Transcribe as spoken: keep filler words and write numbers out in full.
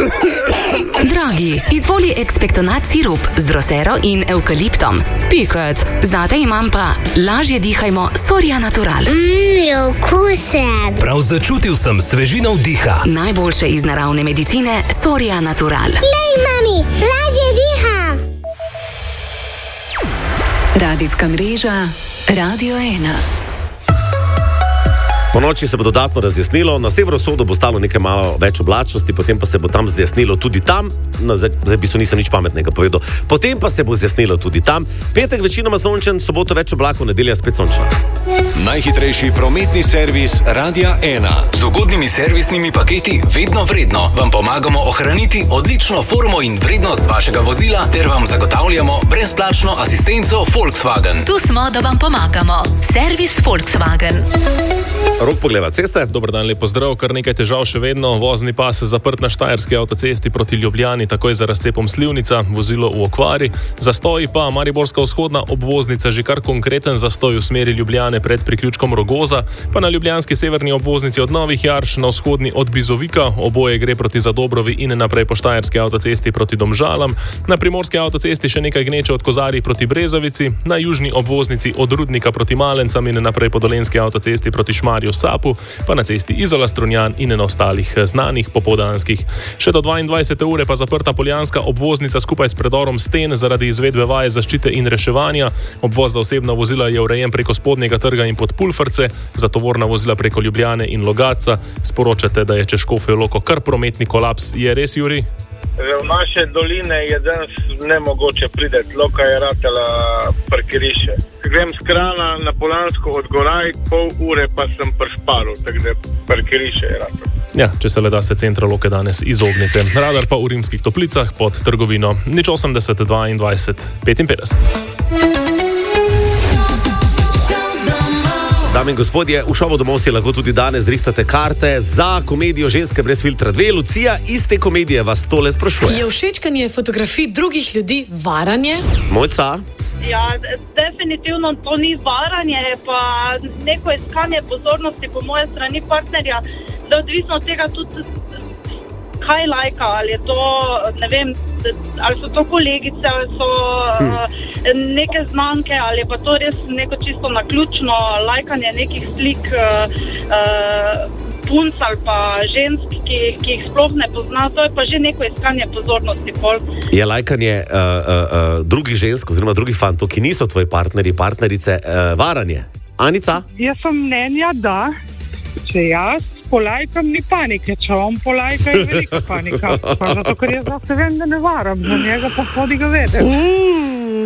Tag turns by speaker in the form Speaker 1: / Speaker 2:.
Speaker 1: Dragi, izvoli ekspektonat sirup z drosero in evkaliptom. Piket, zate imam pa lažje dihajmo Soria Natural.
Speaker 2: Mmm, okusen.
Speaker 3: Prav začutil sem svežino vdiha.
Speaker 1: Najboljše iz naravne medicine Soria Natural.
Speaker 2: Lej, mami, lažje diham.
Speaker 1: Radijska mreža Radio ena.
Speaker 4: Po noči se bo dodatno razjasnilo, na severovzhodu bo stalo nekaj malo več oblačnosti, potem pa se bo tam zjasnilo tudi tam, no, zdaj v bistvu nisem nič pametnega povedal, potem pa se bo zjasnilo tudi tam, petek večinoma sončen, soboto več oblakov, nedelja spet sončna.
Speaker 3: Najhitrejši prometni servis Radia ena.
Speaker 5: Z ugodnimi servisnimi paketi vedno vredno vam pomagamo ohraniti odlično formo in vrednost vašega vozila ter vam zagotavljamo brezplačno asistenco Volkswagen.
Speaker 1: Tu smo, da vam pomagamo. Servis Volkswagen.
Speaker 4: Rok pogleda ceste.
Speaker 6: Dober dan, lep pozdrav. Kar nekaj težav še vedno. Vozni pas zaprt na Štajerski avtocesti proti Ljubljani, takoj za razcepom Slivnica, vozilo v okvari. Zastoji pa Mariborska vzhodna obvoznica, že kar konkreten zastoj v smeri Ljubljane pred priključkom Rogoza, pa na ljubljanski severni obvoznici od Novih Jarš, na vzhodni od Bizovika, oboje gre proti Zadobrovi in naprej po Štajerski avtocesti proti Domžalam, na primorski avtocesti še nekaj gneče od Kozarij proti Brezovici, na južni obvoznici od Rudnika proti Malencam in naprej po dolenski avtocesti proti Šmarju Sapu, pa na cesti Izola Strunjan in na ostalih znanih popoldanskih. Še do dvaindvajsete ure pa zaprta poljanska obvoznica skupaj s predorom Sten zaradi izvedbe vaje zaščite in reševanja. Obvoz za osebna vozila je urejen preko Spodnjega trga in pod Pulfrce, za tovorna vozila preko Ljubljane in Logatca. Sporočate, da je čez Škofjo Loko kar prometni kolaps. Je res, Juri?
Speaker 7: V naše doline je danes nemogoče prideti, Loka je ratela parkirišče. Grem s krana na Polansko od Goraj, pol ure pa sem pri Šparu, tako da parkirišče je ratela.
Speaker 6: Ja, če se le da se centra Loke danes izognite. Radar pa v Rimskih Toplicah pod trgovino. nič osemdeset dvaindvajset petinpetdeset.
Speaker 4: Dame in gospodje, v šovu domov si lahko tudi danes zrihtate karte za komedijo Ženske brez filtra dve. Lucija iz te komedije vas tole sprašuje.
Speaker 8: Je všečkanje fotografij drugih ljudi varanje?
Speaker 4: Mojca?
Speaker 9: Ja, definitivno to ni varanje, pa neko iskanje pozornosti po moje strani partnerja, da odvisno od tega tudi kaj lajka, ali je to, ne vem, ali so to kolegice, ali so hmm. uh, neke znanke, ali pa to res neko čisto naključno lajkanje nekih slik uh, uh, punc ali pa žensk, ki, ki jih sploh ne pozna, to je pa že neko iskanje pozornosti. Pol.
Speaker 4: Je lajkanje uh, uh, uh, drugih žensk oziroma drugih fantov, ki niso tvoji partnerji, partnerice, uh, varanje? Anica?
Speaker 10: Jaz sem mnenja, da če jaz polajkam, ni panike, če on polajka, je velika panika. Pa zato, ker jaz zase vem, da ne varam, za njega pa hodi ga vedeti.